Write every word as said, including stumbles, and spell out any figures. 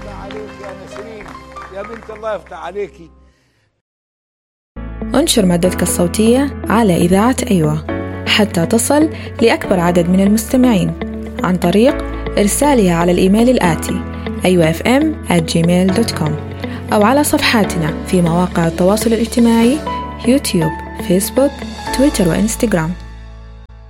يفتح عليك يا نسرين يا بنت الله يفتح عليكي. انشر مادتك الصوتية على إذاعة أيوة حتى تصل لأكبر عدد من المستمعين عن طريق إرسالها على الإيميل الآتي أيوة إف إم آت جيميل دوت كوم أو على صفحاتنا في مواقع التواصل الاجتماعي يوتيوب، فيسبوك، تويتر وإنستغرام.